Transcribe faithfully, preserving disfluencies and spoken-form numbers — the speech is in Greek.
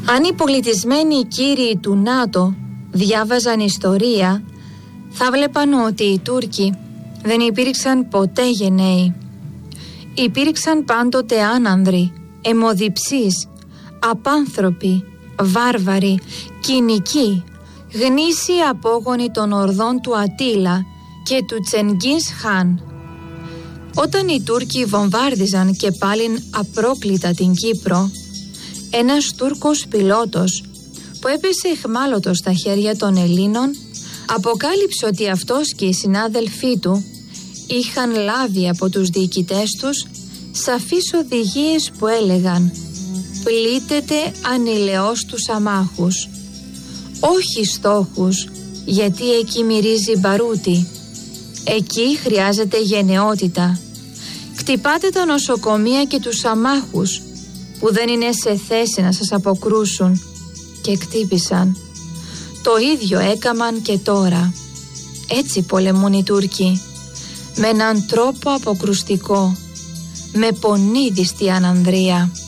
Αν οι πολιτισμένοι κύριοι του ΝΑΤΟ διάβαζαν ιστορία, θα βλέπαν ότι οι Τούρκοι δεν υπήρξαν ποτέ γενναίοι. Υπήρξαν πάντοτε άνανδροι, αιμοδιψείς, απάνθρωποι, βάρβαροι, κοινικοί, γνήσιοι απόγονοι των ορδών του Ατίλα και του Τσενγκίς Χάν. Όταν οι Τούρκοι βομβάρδιζαν και πάλιν απρόκλητα την Κύπρο, ένας Τούρκος πιλότος που έπεσε εχμάλωτος στα χέρια των Ελλήνων αποκάλυψε ότι αυτός και οι συνάδελφοί του είχαν λάβει από τους διοικητές τους σαφείς οδηγίες που έλεγαν «Πλήττεται ανηλαιώς τους αμάχους, όχι στόχους, γιατί εκεί μυρίζει μπαρούτι, εκεί χρειάζεται γενναιότητα, κτυπάτε τα νοσοκομεία και τους αμάχους που δεν είναι σε θέση να σας αποκρούσουν». Και κτύπησαν. Το ίδιο έκαμαν και τώρα. Έτσι πολεμούν οι Τούρκοι, με έναν τρόπο αποκρουστικό, με πονίδιστη ανανδρεία.